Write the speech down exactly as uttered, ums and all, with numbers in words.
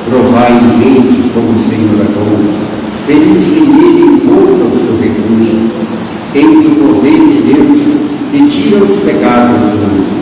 Provai e vede como o Senhor é bom. Feliz quem nele encontra o seu refúgio. Eis o poder de Deus que tira os pecados do mundo.